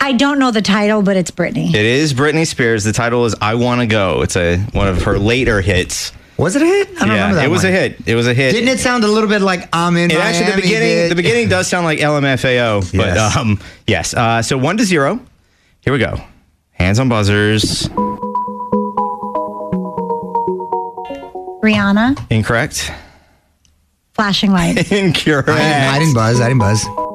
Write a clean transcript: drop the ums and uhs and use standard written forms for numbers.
I don't know the title, but it's Britney. It is Britney Spears. The title is I Wanna Go. It's one of her later hits. Was it a hit? I don't remember that it was one. a hit. It was a hit. Didn't it sound a little bit like I'm in Miami? Actually, the beginning does sound like LMFAO. Yes. But yes. So 1-0. Here we go. Hands on buzzers. Rihanna. Incorrect. Flashing lights. Incorrect. I didn't buzz.